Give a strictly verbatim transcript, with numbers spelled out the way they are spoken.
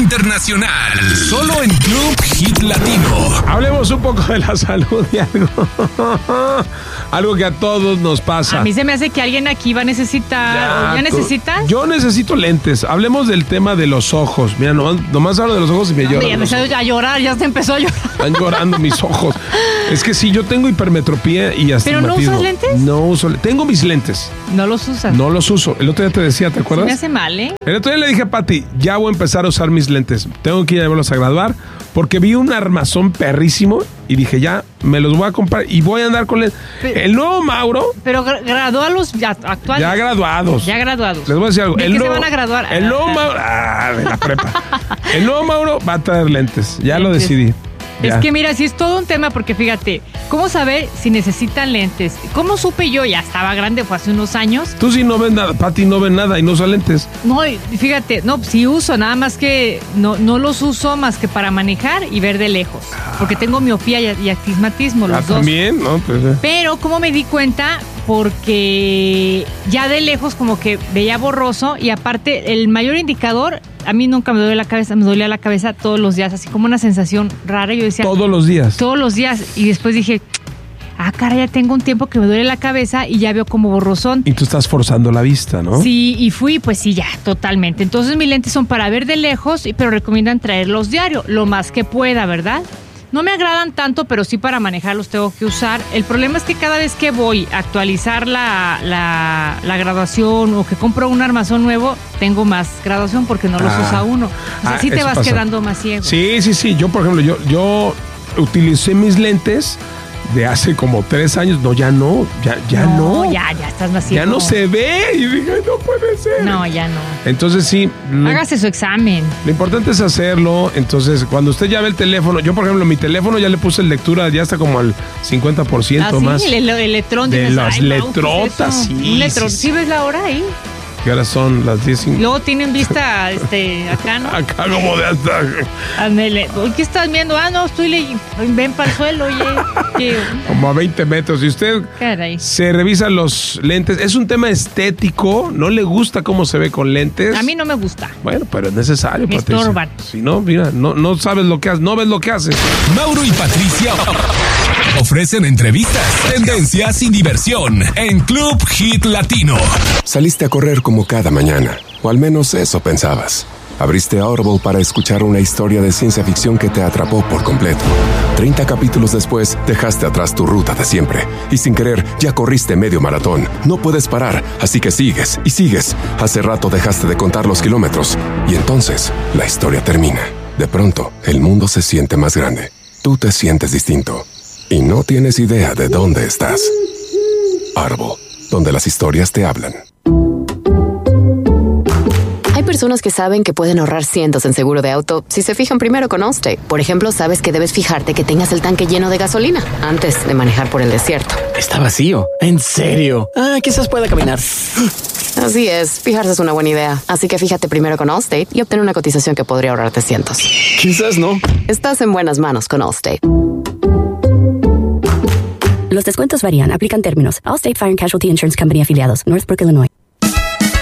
internacional, solo en Club Hit Latino. Hablemos un poco de la salud y algo, algo que a todos nos pasa. A mí se me hace que alguien aquí va a necesitar, ¿ya, ¿ya necesitas? Yo necesito lentes. Hablemos del tema de los ojos. Mira, nomás, nomás hablo de los ojos y me no, lloran. Ya me empezó a llorar, ya se empezó a llorar. Están llorando mis ojos. Es que sí, yo tengo hipermetropía y astigmatismo. ¿Pero no usas lentes? No uso. Tengo mis lentes. ¿No los usas? No los uso. El otro día te decía, ¿te acuerdas? Se me hace mal, ¿eh? El otro día le dije a Pati, ya voy a empezar a usar mis lentes. Tengo que ir a llevarlos a graduar porque vi un armazón perrísimo y dije, ya, me los voy a comprar y voy a andar con lentes. Pero, el nuevo Mauro... Pero gradúalos ya actuales. Ya graduados. Ya graduados. Les voy a decir algo. ¿De el qué nuevo, se van a graduar? El nuevo Mauro... Ah, de la prepa. El nuevo Mauro va a traer lentes. Ya lentes. Lo decidí. Es ya. que mira, sí es todo un tema porque fíjate, ¿cómo saber si necesitan lentes? ¿Cómo supe yo? Ya estaba grande, fue hace unos años. Tú sí no ves nada, Pati no ve nada y no usa lentes. No, fíjate, no, sí uso, nada más que no, no los uso más que para manejar y ver de lejos. Porque tengo miopía y, y astigmatismo, los ah, dos. También, ¿no? Pues, eh. Pero, ¿cómo me di cuenta? Porque ya de lejos como que veía borroso y aparte el mayor indicador, a mí nunca me duele la cabeza, me dolía la cabeza todos los días, así como una sensación rara. Yo decía... Todos los días. Todos los días. Y después dije, ah, cara, ya tengo un tiempo que me duele la cabeza y ya veo como borrosón. Y tú estás forzando la vista, ¿no? Sí, y fui, pues sí, ya, totalmente. Entonces mis lentes son para ver de lejos, pero recomiendan traerlos diario, lo más que pueda, ¿verdad? No me agradan tanto, pero sí para manejarlos tengo que usar. El problema es que cada vez que voy a actualizar la, la, la graduación o que compro un armazón nuevo, tengo más graduación porque no los ah, usa uno. O sea, ah, sí te vas pasa. quedando más ciego. Sí, sí, sí. Yo, por ejemplo, yo, yo utilicé mis lentes de hace como tres años. No, ya no, ya, ya no. No, ya, ya estás más ciego. Ya no se ve. Y dije, no puede ser. No, ya no. Entonces sí. Hágase su examen. Lo importante es hacerlo. Entonces, cuando usted ya ve el teléfono, yo por ejemplo, mi teléfono ya le puse lectura, ya está como al cincuenta por ciento ah, más. Sí, el, el letrón. De dices, las letrotas, sí. Un letrón. Sí, sí. ¿Sí ves la hora ahí? Que ahora son las diez. Luego tienen vista este, acá, ¿no? Acá como de hasta. Ándale. ¿Qué estás viendo? Ah, no, estoy leyendo. Ven para el suelo, oye. ¿Qué? Como a veinte metros. Y usted Caray. se revisa los lentes. Es un tema estético. No le gusta cómo se ve con lentes. A mí no me gusta. Bueno, pero es necesario, me Patricia. estorban. Si no, mira, no, no sabes lo que haces, no ves lo que haces. Mauro y Patricia ofrecen entrevistas, tendencias y diversión en Club Hit Latino. Saliste a correr como cada mañana, o al menos eso pensabas. Abriste Audible para escuchar una historia de ciencia ficción que te atrapó por completo. Treinta capítulos después, dejaste atrás tu ruta de siempre. Y sin querer, ya corriste medio maratón. No puedes parar, así que sigues y sigues. Hace rato dejaste de contar los kilómetros. Y entonces, la historia termina. De pronto, el mundo se siente más grande. Tú te sientes distinto. Y no tienes idea de dónde estás. Audible, donde las historias te hablan. Hay personas que saben que pueden ahorrar cientos en seguro de auto si se fijan primero con Allstate. Por ejemplo, sabes que debes fijarte que tengas el tanque lleno de gasolina antes de manejar por el desierto. Está vacío. ¿En serio? Ah, quizás pueda caminar. Así es, fijarse es una buena idea. Así que fíjate primero con Allstate y obtén una cotización que podría ahorrarte cientos. Quizás no. Estás en buenas manos con Allstate. Los descuentos varían. Aplican términos. Allstate Fire and Casualty Insurance Company afiliados. Northbrook, Illinois.